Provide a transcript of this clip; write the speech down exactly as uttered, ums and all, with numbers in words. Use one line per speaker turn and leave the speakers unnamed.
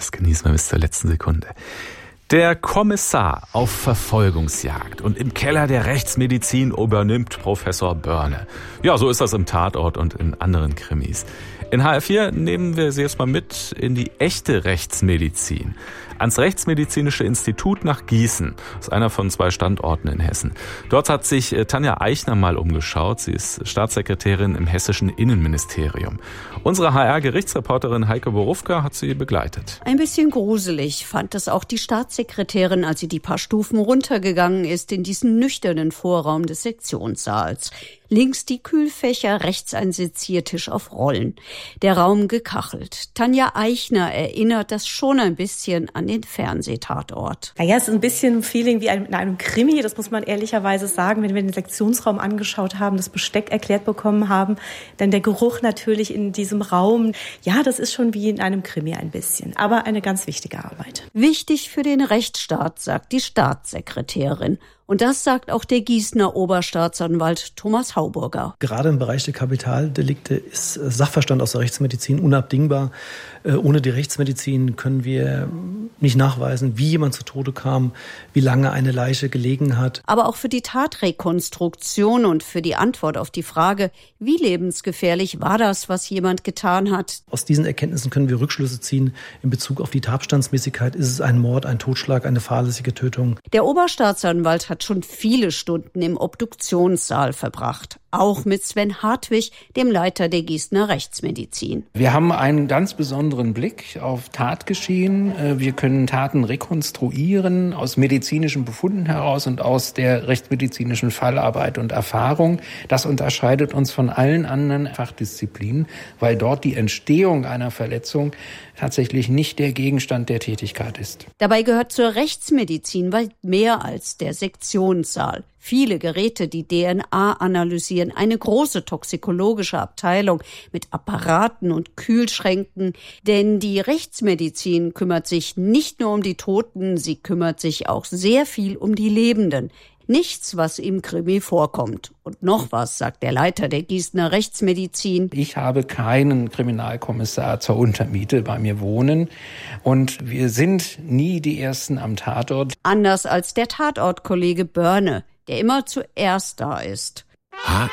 Das genießen wir bis zur letzten Sekunde. Der Kommissar auf Verfolgungsjagd und im Keller der Rechtsmedizin übernimmt Professor Börne. Ja, so ist das im Tatort und in anderen Krimis. In H R vier nehmen wir Sie jetzt mal mit in die echte Rechtsmedizin. Ans Rechtsmedizinische Institut nach Gießen. Das ist einer von zwei Standorten in Hessen. Dort hat sich Tanja Eichner mal umgeschaut. Sie ist Staatssekretärin im hessischen Innenministerium. Unsere H R-Gerichtsreporterin Heike Borufka hat sie begleitet.
Ein bisschen gruselig fand es auch die Staatssekretärin, als sie die paar Stufen runtergegangen ist in diesen nüchternen Vorraum des Sektionssaals. Links die Kühlfächer, rechts ein Seziertisch auf Rollen. Der Raum gekachelt. Tanja Eichner erinnert das schon ein bisschen an den Fernsehtatort.
Naja, es ist ein bisschen ein Feeling wie in einem Krimi, das muss man ehrlicherweise sagen. Wenn wir den Sektionsraum angeschaut haben, das Besteck erklärt bekommen haben, dann der Geruch natürlich in diesem Raum. Ja, das ist schon wie in einem Krimi ein bisschen, aber eine ganz wichtige Arbeit.
Wichtig für den Rechtsstaat, sagt die Staatssekretärin. Und das sagt auch der Gießener Oberstaatsanwalt Thomas Hauburger.
Gerade im Bereich der Kapitaldelikte ist Sachverstand aus der Rechtsmedizin unabdingbar. Ohne die Rechtsmedizin können wir nicht nachweisen, wie jemand zu Tode kam, wie lange eine Leiche gelegen hat.
Aber auch für die Tatrekonstruktion und für die Antwort auf die Frage, wie lebensgefährlich war das, was jemand getan hat.
Aus diesen Erkenntnissen können wir Rückschlüsse ziehen in Bezug auf die Tatbestandsmäßigkeit. Ist es ein Mord, ein Totschlag, eine fahrlässige Tötung?
Der Oberstaatsanwalt hat schon viele Stunden im Obduktionssaal verbracht. Auch mit Sven Hartwig, dem Leiter der Gießener Rechtsmedizin.
Wir haben einen ganz besonderen Blick auf Tatgeschehen. Wir können Taten rekonstruieren aus medizinischen Befunden heraus und aus der rechtsmedizinischen Fallarbeit und Erfahrung. Das unterscheidet uns von allen anderen Fachdisziplinen, weil dort die Entstehung einer Verletzung tatsächlich nicht der Gegenstand der Tätigkeit ist.
Dabei gehört zur Rechtsmedizin weit mehr als der Sektionssaal. Viele Geräte, die D N A analysieren, eine große toxikologische Abteilung mit Apparaten und Kühlschränken. Denn die Rechtsmedizin kümmert sich nicht nur um die Toten, sie kümmert sich auch sehr viel um die Lebenden. Nichts, was im Krimi vorkommt. Und noch was, sagt der Leiter der Gießener Rechtsmedizin.
Ich habe keinen Kriminalkommissar zur Untermiete bei mir wohnen. Und wir sind nie die Ersten am Tatort.
Anders als der Tatortkollege Börne, der immer zuerst da ist.